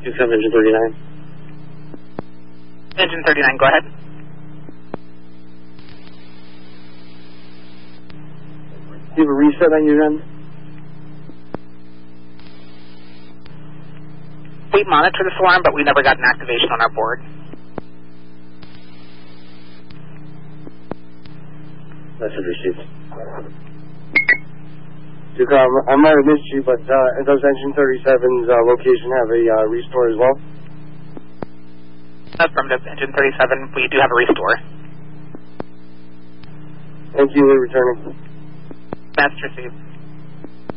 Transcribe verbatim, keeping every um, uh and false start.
two seven, engine thirty-nine. Engine thirty-nine, go ahead. Do you have a reset on your end? We monitor this alarm, but we never got an activation on our board. Message received. Duke, um, I might have missed you, but uh, does Engine thirty-seven's uh, location have a uh, restore as well? Affirmative, Engine thirty-seven, we do have a restore. Thank you, we're returning. Message received.